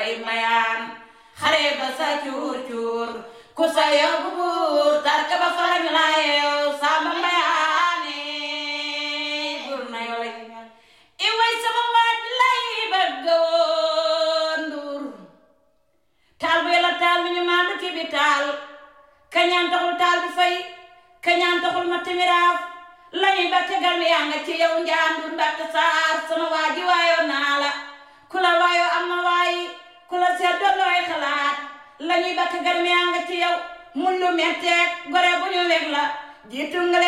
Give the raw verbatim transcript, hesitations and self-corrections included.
way mayaan xare ba sa cuur cuur ku sa yóbbu buur tarka ba farañ la yeew Samba Mayaane buur na yoo lay i way sama waaj lay bëgg woon Nduur taal bu yàlla taal mi ñu maandu ci bi taal kañaan taxul taal bi fay kañaan taxul ma timiraaf lañuy ba tegal mi yaa nga ci yow njaan Nduur Mbàkke Saar sama waaji waayoo naa la ku la waayoo am na waayi ku la seet doon looy xalaat lañuy ba tegal mi yaa nga ci yow mun lu metteek gore bu ñu weg la jiitu nga